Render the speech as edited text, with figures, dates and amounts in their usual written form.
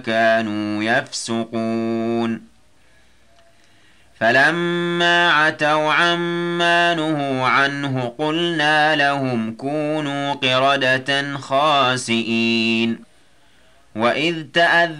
كانوا يفسقون فلما عتوا عما نهوا عنه قلنا لهم كونوا قردة خاسئين وإذ تأذن